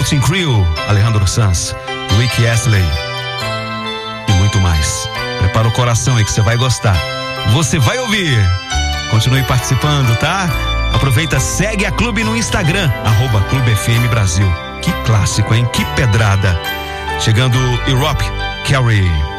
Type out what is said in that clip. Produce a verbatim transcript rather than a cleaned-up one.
Cutting Crew, Alejandro Sanz, Rick Astley e muito mais. Prepara o coração aí que você vai gostar. Você vai ouvir. Continue participando, tá? Aproveita, segue a Clube no Instagram, arroba Clube F M Brasil. Que clássico, hein? Que pedrada. Chegando Europe, Carrie.